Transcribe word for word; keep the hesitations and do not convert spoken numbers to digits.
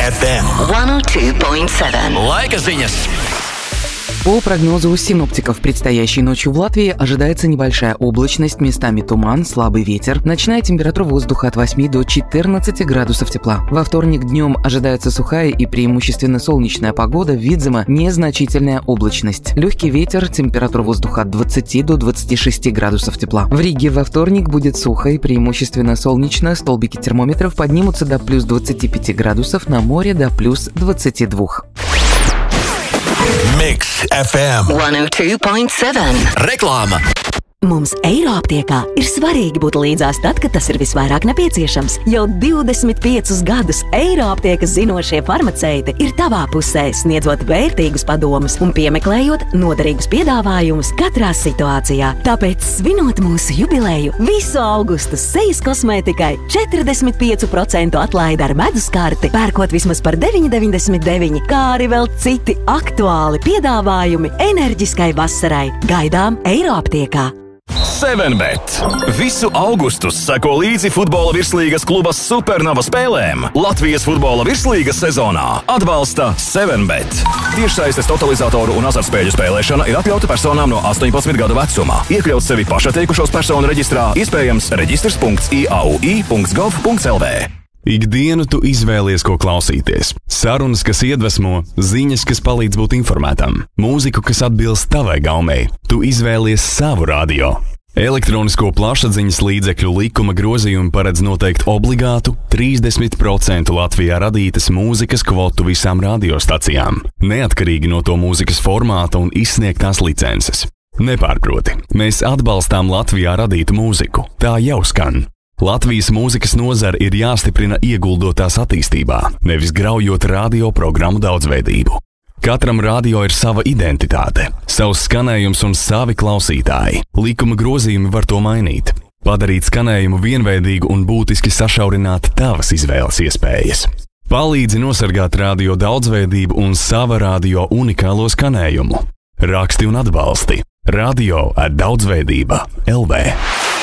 эф эм сто два и семь. Laika ziņas. По прогнозу синоптиков, предстоящей ночью в Латвии ожидается небольшая облачность, местами туман, слабый ветер. Ночная температура воздуха от восьми до четырнадцати градусов тепла. Во вторник днем ожидается сухая и преимущественно солнечная погода, Видзема незначительная облачность. Легкий ветер, температура воздуха от двадцати до двадцати шести градусов тепла. В Риге во вторник будет сухо и преимущественно солнечно, столбики термометров поднимутся до плюс двадцати пяти градусов, на море до плюс двадцати двух. Mix эф эм сто два и семь. Reklāma. Mums Eiroaptiekā ir svarīgi būt līdzās tad, kad tas ir visvairāk nepieciešams. Jau divdesmit piecus gadus Eiroaptiekas zinošie farmaceiti ir tavā pusē, sniedzot vērtīgus padomus un piemeklējot noderīgus piedāvājumus katrā situācijā. Tāpēc, svinot mūsu jubileju, visu augustu sejas kosmētikai četrdesmit pieci procenti atlaide ar meduskarti, pērkot vismaz par deviņi deviņdesmit deviņi, kā arī vēl citi aktuāli piedāvājumi enerģiskai vasarai. Gaidām Eiroaptiekā! seven bet. Visu augustu seko līdzi futbola virslīgas kluba Supernova spēlēm. Latvijas futbola virslīgas sezonā atbalsta seven bet. Tiešsaistes totalizatoru un azartspēļu spēlēšana ir atļauta personām no astoņpadsmit gadu vecuma. Iekļaut sevi pašatteikušos personu reģistrā iespējams reģistrs punkts i a u i punkts gov punkts l v. Ikdienu tu izvēlies, ko klausīties. Sarunas, kas iedvesmo, ziņas, kas palīdz būt informētam, mūziku, kas atbilst tavai gaumei. Tu izvēlies savu radio. Elektronisko plašsaziņas līdzekļu likuma grozījumi paredz noteikt obligātu trīsdesmit procentu Latvijā radītas mūzikas kvotu visām radiostacijām, neatkarīgi no to mūzikas formāta un izsniegtās licences. Nepārproti, mēs atbalstām Latvijā radītu mūziku. Tā jau skan. Latvijas mūzikas nozare ir jāstiprina ieguldotās attīstībā, nevis graujot radio programmu daudzveidību. Katram radio ir sava identitāte, savs skanējums un savi klausītāji. Likuma grozījumi var to mainīt, padarīt skanējumu vienveidīgu un būtiski sašaurināt tavas izvēles iespējas. Palīdzi nosargāt radio daudzveidību un sava radio unikālo skanējumu. Raksti un atbalsti. Radio ar daudzveidība L V.